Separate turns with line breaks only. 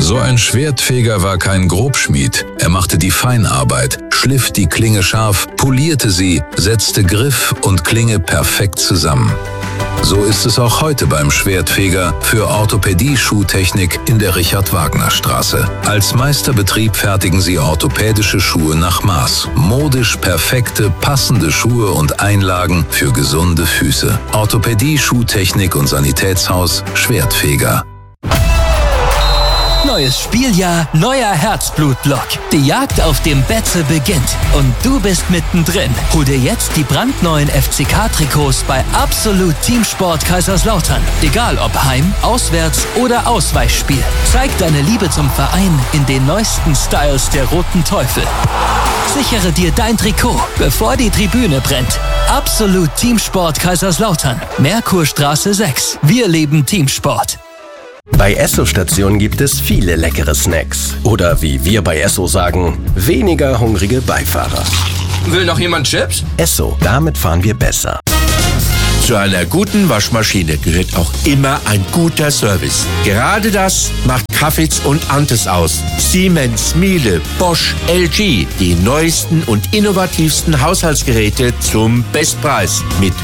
So ein Schwertfeger war kein Grobschmied. Er machte die Feinarbeit, schliff die Klinge scharf, polierte sie, setzte Griff und Klinge perfekt zusammen. So ist es auch heute beim Schwertfeger für Orthopädie-Schuhtechnik in der Richard-Wagner-Straße. Als Meisterbetrieb fertigen sie orthopädische Schuhe nach Maß. Modisch perfekte, passende Schuhe und Einlagen für gesunde Füße. Orthopädie-Schuhtechnik und Sanitätshaus Schwertfeger.
Neues Spieljahr, neuer Herzblut-Lock. Die Jagd auf dem Betze beginnt und du bist mittendrin. Hol dir jetzt die brandneuen FCK-Trikots bei Absolut Teamsport Kaiserslautern. Egal ob Heim-, Auswärts- oder Ausweichspiel. Zeig deine Liebe zum Verein in den neuesten Styles der Roten Teufel. Sichere dir dein Trikot, bevor die Tribüne brennt. Absolut Teamsport Kaiserslautern. Merkurstraße 6. Wir leben Teamsport.
Bei Esso-Stationen gibt es viele leckere Snacks. Oder wie wir bei Esso sagen, weniger hungrige Beifahrer.
Will noch jemand Chips?
Esso, damit fahren wir besser.
Zu einer guten Waschmaschine gehört auch immer ein guter Service. Gerade das macht Caffitz und Antes aus. Siemens, Miele, Bosch, LG. Die neuesten und innovativsten Haushaltsgeräte zum Bestpreis. Mit